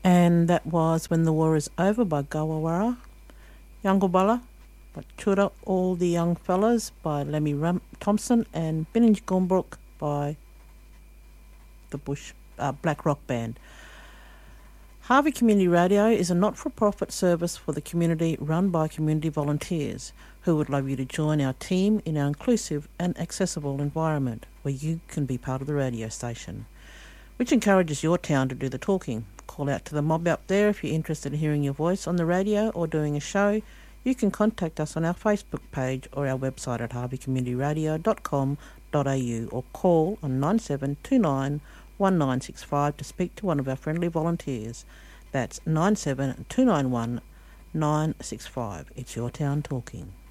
And that was When the War is Over by Gawawara. Yangulbala by Chura All the Young Fellas by Lemmy Thompson, and Binninge Gormbrook by the Black Rock Band. Harvey Community Radio is a not-for-profit service for the community run by community volunteers who would love you to join our team in our inclusive and accessible environment where you can be part of the radio station, which encourages your town to do the talking. Call out to the mob out there if you're interested in hearing your voice on the radio or doing a show. You can contact us on our Facebook page or our website at harveycommunityradio.com.au or call on 9729 1965 to speak to one of our friendly volunteers. That's 97 291 965. It's your town talking.